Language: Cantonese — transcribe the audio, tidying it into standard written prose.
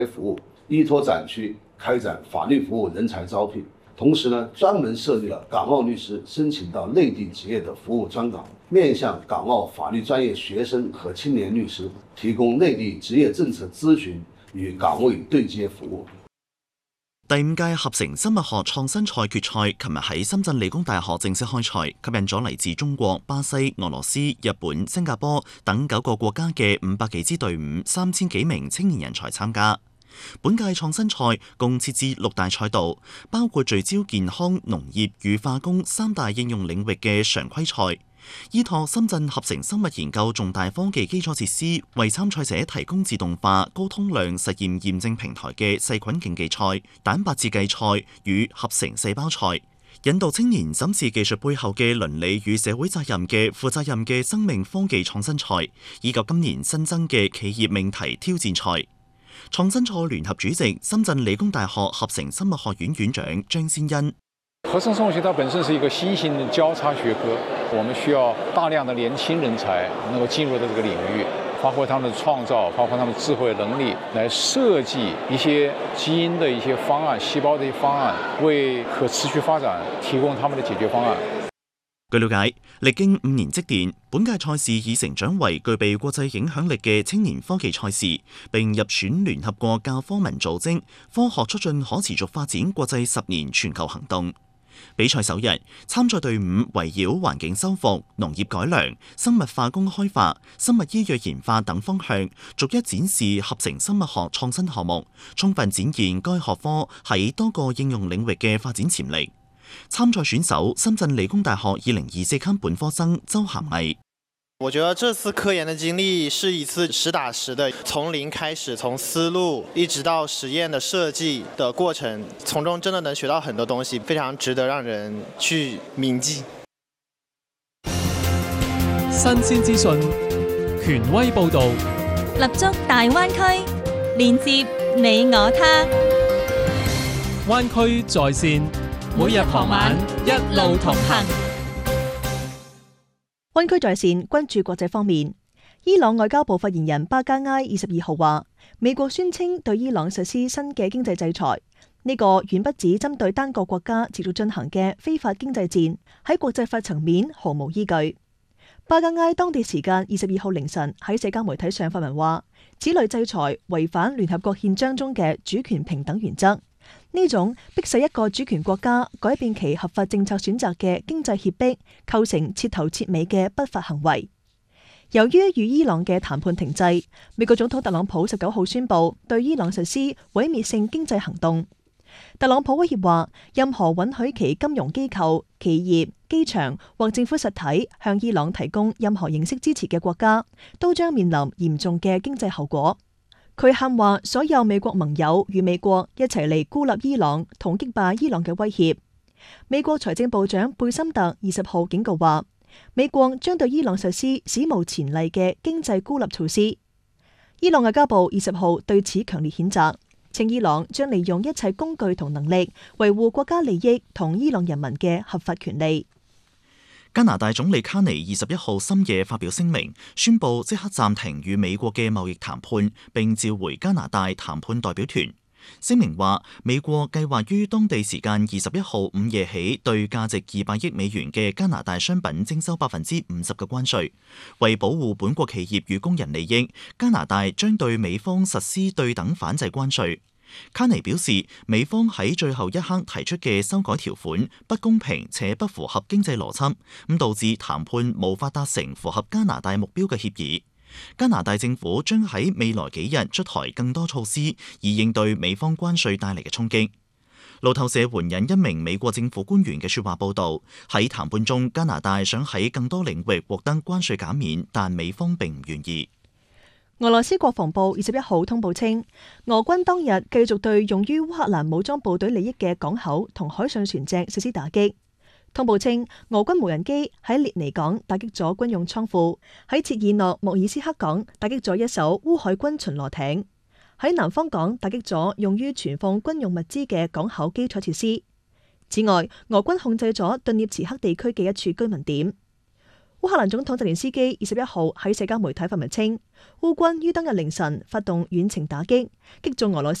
服务，依托展区开展法律服务人才招聘。同时呢，专门设立了港澳律师申请到内地职业的服務專崗，面向港澳法律專業學生和青年律師，提供內地職業政策諮詢與崗位對接服務。 第5屆合成生物學創新賽決賽琴日喺深圳理工大學正式開賽，吸引咗嚟自中國、巴西、俄羅斯、日本、新加坡等9個國家嘅500幾支隊伍、3000幾名青年人才參加。本屆創新賽共設置6大賽道，包括聚焦健康、農業與化工3大應用領域嘅常規賽，依託深圳合成生物研究重大科技基礎設施，為參賽者提供自動化高通量實驗驗證平台嘅細菌競技賽、蛋白質計賽與合成細胞賽，引導青年審視技術背後嘅倫理與社會責任嘅負責任嘅生命科技創新賽，以及今年新增嘅企業命題挑戰賽。創新賽聯合主席、深圳理工大學合成生物學院院長張先恩： 合成生物學它本身是一個新型的交叉學科，我們需要大量的年輕人才能夠進入到這個領域，發揮他們的創造，發揮他們智慧能力，來設計一些基因的一些方案、細胞的一些方案，為可持續發展提供他們的解決方案。 據了解，歷經5年積澱，本屆賽事已成長為具備國際影響力嘅青年科技賽事，並入選聯合國教科文組織科學促進可持續發展國際10年全球行動。比賽首日，參賽隊伍圍繞環境修復、農業改良、生物化工開發、生物醫藥研發等方向，逐一展示合成生物學創新項目，充分展現該學科喺多個應用領域嘅發展潛力。參賽選手深圳理工大學2024級本科生周涵毅： 我覺得這次科研的經歷是一次實打實的，從零開始，從思路一直到實驗的設計的過程，從中真的能學到很多東西，非常值得讓人去銘記。 新鮮資訊，權威報導， 立足大灣區，連接你我他。 灣區在線，每日傍晚一路同行。 灣區在線關注國際方面，伊朗外交部發言人巴加埃22號話，美國宣稱對伊朗實施新嘅經濟制裁，呢個遠不止針對單個國家持續進行嘅非法經濟戰，喺國際法層面毫無依據。巴加埃當地時間22號凌晨喺社交媒體上發文話，此類制裁違反聯合國憲章中嘅主權平等原則。呢種迫使一個主權國家改變其合法政策選擇嘅經濟脅迫，構成徹頭徹尾嘅不法行為。由於與伊朗嘅談判停滯，美國總統特朗普19號宣布對伊朗實施毀滅性經濟行動。特朗普威脅話，任何允許其金融機構、企業、機場或政府實體向伊朗提供任何形式支持嘅國家，都將面臨嚴重嘅經濟後果。佢喊話，所有美國盟友與美國一齊嚟孤立伊朗同擊敗伊朗嘅威脅。美國財政部長貝森特20號警告話，美國將對伊朗實施史無前例嘅經濟孤立措施。伊朗外交部20號對此強烈譴責，稱伊朗將利用一切工具同能力維護國家利益同伊朗人民嘅合法權利。 加拿大總理卡尼21號深夜發表聲明，宣布即刻暫停與美國嘅貿易談判，並召回加拿大談判代表團。聲明話，美國計劃於當地時間21號午夜起對價值200億美元嘅加拿大商品徵收50%嘅關稅。為保護本國企業與工人利益，加拿大將對美方實施對等反制關稅。卡尼表示，美方喺最後一刻提出嘅修改條款不公平且不符合經濟邏輯，咁導致談判無法達成符合加拿大目標嘅協議。加拿大政府將喺未來幾日出台更多措施，以應對美方關稅帶嚟嘅衝擊。路透社援引一名美國政府官員嘅說話報道，喺談判中，加拿大想喺更多領域獲得關稅減免，但美方並唔願意。 俄羅斯國防部21號通報稱，俄軍當日繼續對用於烏克蘭武裝部隊利益嘅港口同海上船隻實施打擊。通報稱，俄軍無人機喺列尼港打擊咗軍用倉庫，喺切爾諾莫爾斯克港打擊咗一艘烏海軍巡邏艇，喺南方港打擊咗用於存放軍用物資嘅港口基礎設施。此外，俄軍控制咗頓涅茨克地區嘅一處居民點。 烏克蘭總統澤連斯基21號喺社交媒體發文稱，烏軍於當日凌晨發動遠程打擊，擊中俄羅斯